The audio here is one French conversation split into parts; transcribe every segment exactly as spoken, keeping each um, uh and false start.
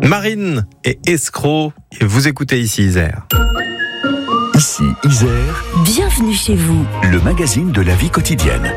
Marine et Escroc, et vous écoutez ici Isère. Ici Isère. Bienvenue chez vous. Le magazine de la vie quotidienne.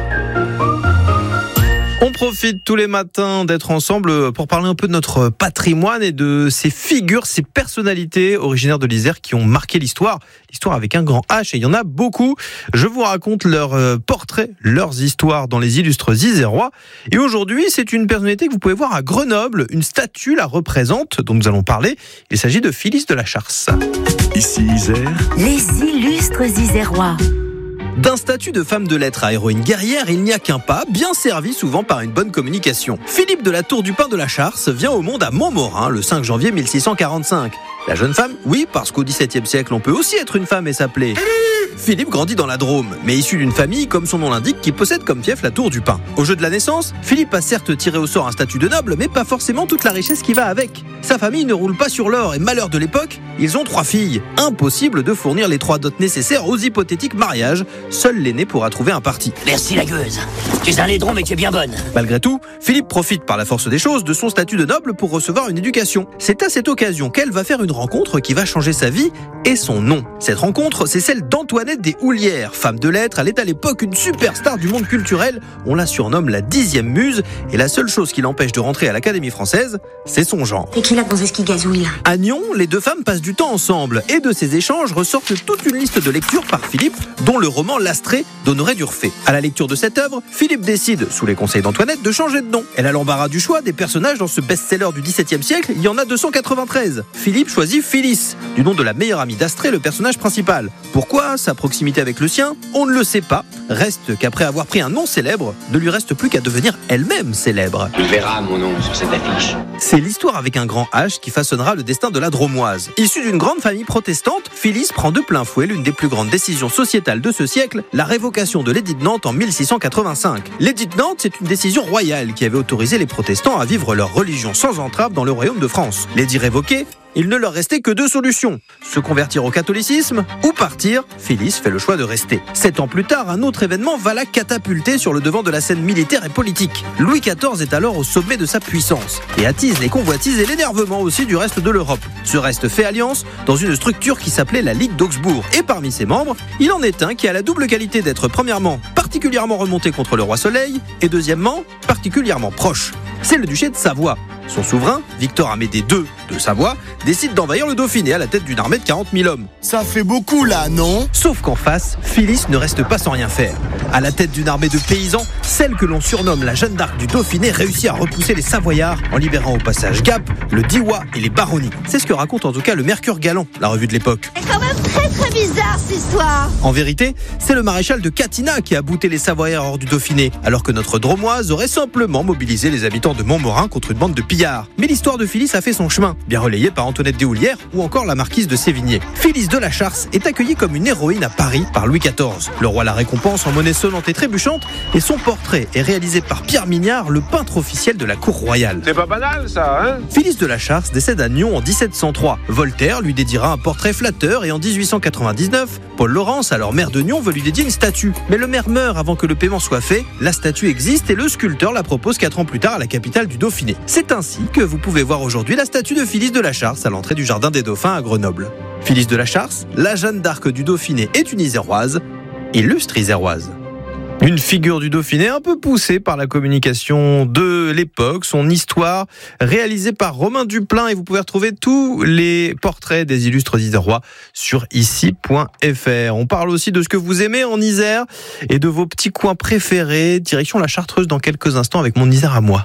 On profite tous les matins d'être ensemble pour parler un peu de notre patrimoine et de ces figures, ces personnalités originaires de l'Isère qui ont marqué l'histoire. L'histoire avec un grand H, et il y en a beaucoup. Je vous raconte leurs portraits, leurs histoires dans les illustres isérois. Et aujourd'hui, c'est une personnalité que vous pouvez voir à Grenoble. Une statue la représente, dont nous allons parler. Il s'agit de Phyllis de la Charce. Ici Isère. Les illustres isérois. D'un statut de femme de lettres à héroïne guerrière, il n'y a qu'un pas, bien servi souvent par une bonne communication. Philippe de la Tour du Pin de la Charce vient au monde à Montmorin le cinq janvier mille six cent quarante-cinq. La jeune femme, oui, parce qu'au dix-septième siècle, on peut aussi être une femme et s'appeler... Philippe grandit dans la Drôme, mais issu d'une famille, comme son nom l'indique, qui possède comme fief la Tour du Pin. Au jeu de la naissance, Philippe a certes tiré au sort un statut de noble, mais pas forcément toute la richesse qui va avec. Sa famille ne roule pas sur l'or, et malheur de l'époque, ils ont trois filles. Impossible de fournir les trois dots nécessaires aux hypothétiques mariages. Seul l'aîné pourra trouver un parti. Merci la gueuse. Tu es un laidron mais tu es bien bonne. Malgré tout, Philippe profite par la force des choses de son statut de noble pour recevoir une éducation. C'est à cette occasion qu'elle va faire une rencontre qui va changer sa vie et son nom. Cette rencontre, c'est celle d'Antoinette des Houlières. Femme de lettres, elle est à l'époque une superstar du monde culturel. On la surnomme la dixième muse, et la seule chose qui l'empêche de rentrer à l'Académie française, c'est son genre. Et qui la gonzesse qui gazouille là ? À Nyon, les deux femmes passent du temps ensemble, et de ces échanges ressortent toute une liste de lectures par Philippe, dont le roman L'Astrée d'Honoré d'Urfé. À la lecture de cette œuvre, Philippe décide, sous les conseils d'Antoinette, de changer de nom. Elle a l'embarras du choix des personnages dans ce best-seller du dix-septième siècle, il y en a deux cent quatre-vingt-treize. Philippe choisit Phyllis, du nom de la meilleure amie d'Astrée, le personnage principal. Pourquoi ? Sa proximité avec le sien ? On ne le sait pas. Reste qu'après avoir pris un nom célèbre, ne lui reste plus qu'à devenir elle-même célèbre. Tu verras mon nom sur cette affiche. C'est l'histoire avec un grand H qui façonnera le destin de la Dromoise. Issue d'une grande famille protestante, Phyllis prend de plein fouet l'une des plus grandes décisions sociétales de ce siècle, la révocation de l'édit de Nantes en mille six cent quatre-vingt-cinq. L'édit de Nantes, c'est une décision royale qui avait autorisé les protestants à vivre leur religion sans entrave dans le royaume de France. L'édit révoqué, il ne leur restait que deux solutions, se convertir au catholicisme ou partir. Phyllis fait le choix de rester. Sept ans plus tard, un autre événement va la catapulter sur le devant de la scène militaire et politique. Louis quatorze est alors au sommet de sa puissance et attise les convoitises et l'énervement aussi du reste de l'Europe. Ce reste fait alliance dans une structure qui s'appelait la Ligue d'Augsbourg, et parmi ses membres, il en est un qui a la double qualité d'être premièrement particulièrement remonté contre le roi Soleil et deuxièmement particulièrement proche. C'est le duché de Savoie. Son souverain, Victor Amédée deux de Savoie, décide d'envahir le Dauphiné à la tête d'une armée de quarante mille hommes. Ça fait beaucoup là, non ? Sauf qu'en face, Phyllis ne reste pas sans rien faire. À la tête d'une armée de paysans, celle que l'on surnomme la Jeanne d'Arc du Dauphiné réussit à repousser les Savoyards en libérant au passage Gap, le Diois et les baronnies. C'est ce que raconte en tout cas le Mercure Galant, la revue de l'époque. C'est quand même très très bizarre cette histoire. En vérité, c'est le maréchal de Catinat qui a bouté les Savoyards hors du Dauphiné, alors que notre Dromoise aurait simplement mobilisé les habitants de Montmorin contre une bande de pillards. Mais l'histoire de Phyllis a fait son chemin, bien relayée par Antoinette des Houlières ou encore la marquise de Sévigné. Phyllis de la Charce est accueillie comme une héroïne à Paris par Louis quatorze. Le roi la récompense en monnaie sonnante et trébuchante, et son portrait est réalisé par Pierre Mignard, le peintre officiel de la cour royale. C'est pas banal ça, hein ? Phyllis de la Charce décède à Nyon en dix-sept cent trois. Voltaire lui dédiera un portrait flatteur, et en dix-huit cent quatre-vingt-dix-neuf, Paul Laurence, alors maire de Nyon, veut lui dédier une statue. Mais le maire meurt avant que le paiement soit fait. La statue existe et le sculpteur la propose quatre ans plus tard à la capitale du Dauphiné. C'est ainsi que vous pouvez voir aujourd'hui la statue de Phyllis de la Charce à l'entrée du jardin des Dauphins à Grenoble. Phyllis de la Charce, la Jeanne d'Arc du Dauphiné, est une iséroise, illustre iséroise. Une figure du Dauphiné un peu poussée par la communication de l'époque, son histoire réalisée par Romain Duplain, et vous pouvez retrouver tous les portraits des illustres isérois sur ici point f r. On parle aussi de ce que vous aimez en Isère et de vos petits coins préférés. Direction la Chartreuse dans quelques instants avec mon Isère à moi.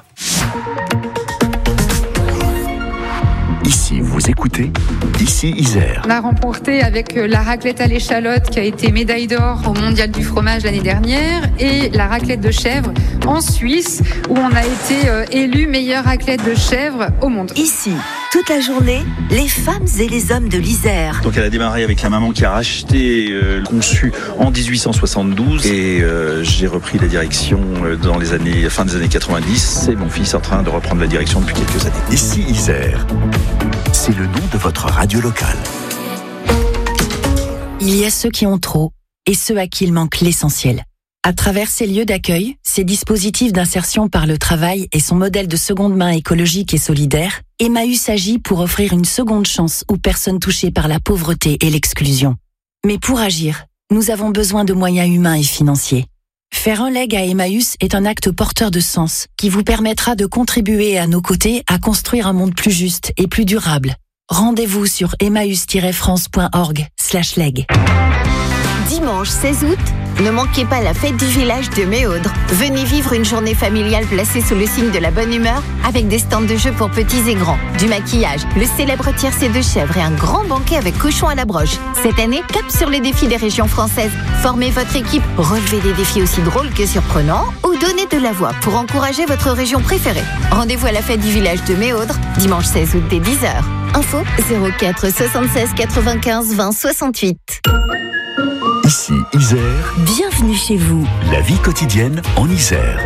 Ici, vous écoutez Ici Isère. On a remporté avec la raclette à l'échalote qui a été médaille d'or au Mondial du fromage l'année dernière, et la raclette de chèvre en Suisse où on a été euh, élu meilleure raclette de chèvre au monde. Ici, toute la journée, les femmes et les hommes de l'Isère. Donc elle a démarré avec la maman qui a racheté, euh, conçu en dix-huit cent soixante-douze, et euh, j'ai repris la direction dans les années fin des années quatre-vingt-dix. C'est mon fils en train de reprendre la direction depuis quelques années. Ici Isère. C'est le nom de votre radio locale. Il y a ceux qui ont trop et ceux à qui il manque l'essentiel. À travers ces lieux d'accueil, ces dispositifs d'insertion par le travail et son modèle de seconde main écologique et solidaire, Emmaüs agit pour offrir une seconde chance aux personnes touchées par la pauvreté et l'exclusion. Mais pour agir, nous avons besoin de moyens humains et financiers. Faire un leg à Emmaüs est un acte porteur de sens qui vous permettra de contribuer à nos côtés à construire un monde plus juste et plus durable. Rendez-vous sur emmaüs tiret france point org slash leg. Dimanche seize août, ne manquez pas la fête du village de Méaudre. Venez vivre une journée familiale placée sous le signe de la bonne humeur avec des stands de jeux pour petits et grands, du maquillage, le célèbre tiercé de chèvre et un grand banquet avec cochon à la broche. Cette année, cap sur les défis des régions françaises. Formez votre équipe, relevez des défis aussi drôles que surprenants ou donnez de la voix pour encourager votre région préférée. Rendez-vous à la fête du village de Méaudre, dimanche seize août dès dix heures. Info zéro quatre soixante-seize quatre-vingt-quinze vingt soixante-huit. Ici Isère. Bienvenue chez vous. La vie quotidienne en Isère.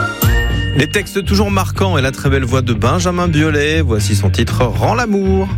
Les textes toujours marquants et la très belle voix de Benjamin Biolay. Voici son titre « Rends l'amour ».